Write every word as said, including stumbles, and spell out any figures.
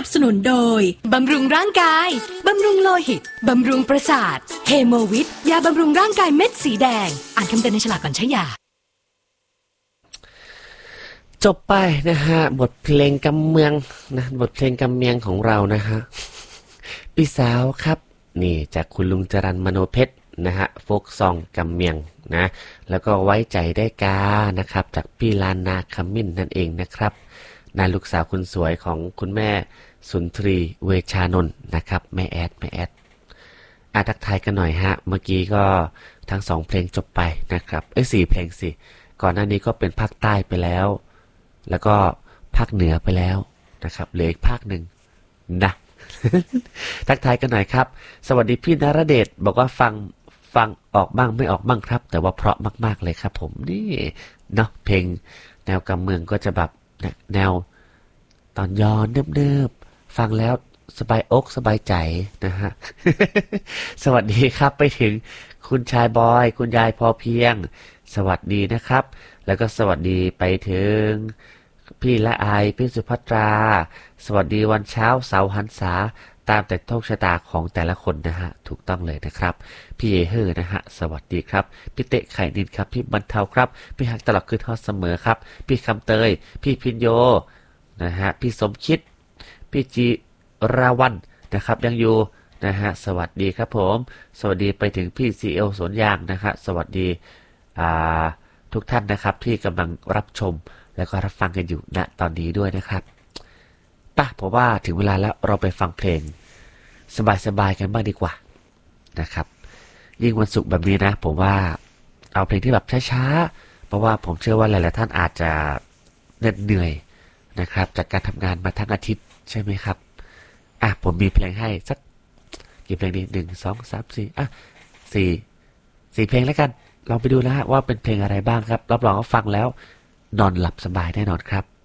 สนุนโดยบำรุงร่างกายบำรุงโลหิตบำรุงประสาทเฮโมวิทยาบำรุงร่างกายเม็ดสีแดงอ่านคำเตือนในฉลากก่อนใช้ยาจบไปนะฮะบทเพลงกำเมืองนะบทเพลงกำเมียงของเรานะฮะพี่สาวครับนี่จากคุณลุงจรัญมโนเพชรนะฮะโฟกซองกำเมียงนะแล้วก็ไว้ใจได้กานะครับจากพี่ลานนาขมิ้นนั่นเองนะครับนาลูกสาวคุณสวยของคุณแม่สุนทรีเวชานนท์นะครับแม่แอดแม่แอดอ่ะทักทายกันหน่อยฮะเมื่อกี้ก็ทั้งสองเพลงจบไปนะครับเอ้ยสี่เพลงสิก่อนหน้านี้ก็เป็นภาคใต้ไปแล้วแล้วก็ภาคเหนือไปแล้วนะครับเหลืออีกภาคหนึ่งนะ ทักทายกันหน่อยครับสวัสดีพี่นรเดชบอกว่าฟังฟังออกบ้างไม่ออกบ้างครับแต่ว่าเพราะมากๆเลยครับผมนี่เนาะเพลงแนวกำเมืองก็จะแบบแนวตอนย้อนเนิบๆฟังแล้วสบายอกสบายใจนะฮะ สวัสดีครับไปถึงคุณชายบอยคุณยายพอเพียงสวัสดีนะครับแล้วก็สวัสดีไปถึงพี่ละอายพี่สุภัตราสวัสดีวันเช้าเสาร์หันษาตามแต่โชคชะตาของแต่ละคนนะฮะถูกต้องเลยนะครับพี่เอเฮอร์นะฮะสวัสดีครับพี่เตะไข่ดินครับพี่บรรเทาครับพี่หักตลอดคืนทอดเสมอครับพี่คำเตยพี่พินโยนะฮะพี่สมคิดพี่จีราวันนะครับยังอยู่นะฮะสวัสดีครับผมสวัสดีไปถึงพี่ซีเอลสวนยางนะฮะสวัสดีอ่าทุกท่านนะครับที่กำลังรับชมแล้วก็รับฟังกันอยู่ณตอนนี้ด้วยนะครับป่ะผมว่าถึงเวลาแล้วเราไปฟังเพลงสบายๆกันบ้างดีกว่านะครับยิ่งวันศุกร์แบบนี้นะผมว่าเอาเพลงที่แบบช้าๆเพราะว่าผมเชื่อว่าหลายๆท่านอาจจะเหน็ดเหนื่อยนะครับจากการทำงานมาทั้งอาทิตย์ใช่ไหมครับอ่ะผมมีเพลงให้สักกี่เพลงดีหนึ่งสองสามสี่อ่ะสี่สี่เพลงแล้วกันลองไปดูนะฮะว่าเป็นเพลงอะไรบ้างครับรับรองว่าฟังแล้วนอนหลับสบายแน่นอนครับ